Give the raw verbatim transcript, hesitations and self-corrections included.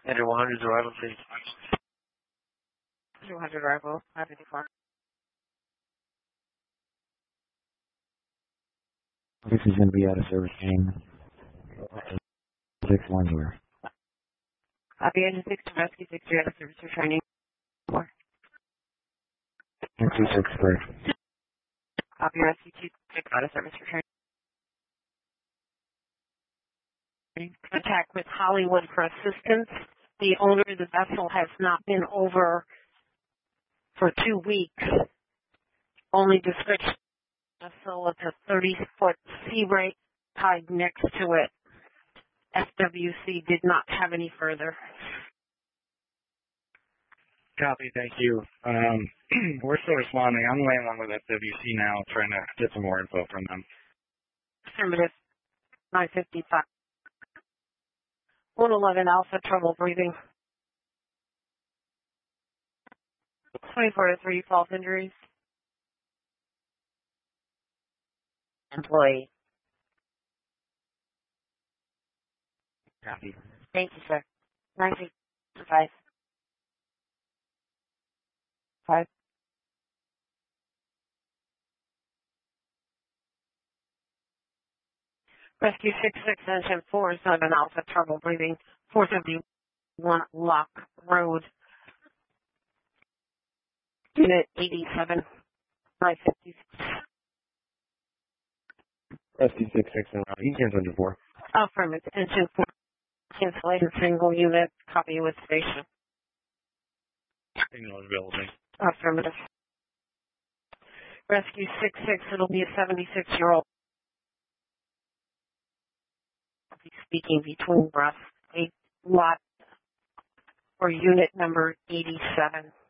Enter one hundred's arrival, please. two hundred arrival, five fifty-four. This is going to be out of service, King. six one here. Copy, engine six to rescue six three out of service for training. four. two six three. Copy, rescue two six out of service for training. Contact with Hollywood for assistance. The owner of the vessel has not been over for two weeks. Only description vessel with a thirty-foot sea break tied next to it. S W C did not have any further. Copy, thank you. Um, we're still responding. I'm laying one with S W C now, trying to get some more info from them. Affirmative. nine fifty-five. one eleven Alpha, trouble breathing. twenty-four to three, false injuries. Employee. Copy. Thank you, sir. nine fifty-five. Five. Rescue six six, engine four seven Alpha, trouble breathing. four seventy-one Lock Road. Unit eighty-seven. nine fifty. Rescue six six and around. East engine four. Affirmative. Engine four. Cancellation single unit. Copy with station. Signal is available. Affirmative. Rescue six six, it'll be a seventy-six-year-old. Speaking between breaths. A lot or unit number eighty-seven.